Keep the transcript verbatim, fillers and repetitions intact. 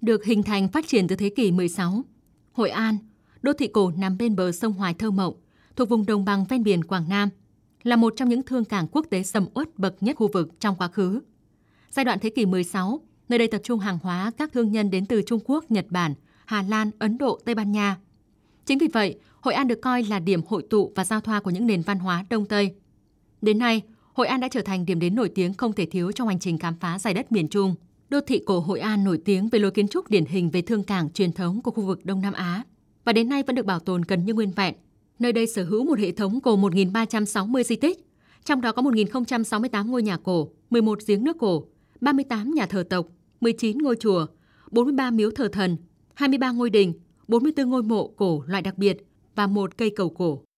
Được hình thành phát triển từ thế kỷ mười sáu, Hội An, đô thị cổ nằm bên bờ sông Hoài thơ mộng, thuộc vùng đồng bằng ven biển Quảng Nam, là một trong những thương cảng quốc tế sầm uất bậc nhất khu vực trong quá khứ. Giai đoạn thế kỷ mười sáu, nơi đây tập trung hàng hóa các thương nhân đến từ Trung Quốc, Nhật Bản, Hà Lan, Ấn Độ, Tây Ban Nha. Chính vì vậy, Hội An được coi là điểm hội tụ và giao thoa của những nền văn hóa Đông Tây. Đến nay, Hội An đã trở thành điểm đến nổi tiếng không thể thiếu trong hành trình khám phá dải đất miền Trung. Đô thị cổ Hội An nổi tiếng về lối kiến trúc điển hình về thương cảng truyền thống của khu vực Đông Nam Á và đến nay vẫn được bảo tồn gần như nguyên vẹn. Nơi đây sở hữu một hệ thống gồm một nghìn ba trăm sáu mươi di tích, trong đó có một nghìn không trăm sáu mươi tám ngôi nhà cổ, mười một giếng nước cổ, ba mươi tám nhà thờ tộc, mười chín ngôi chùa, bốn mươi ba miếu thờ thần, hai mươi ba ngôi đình, bốn mươi tư ngôi mộ cổ loại đặc biệt và một cây cầu cổ.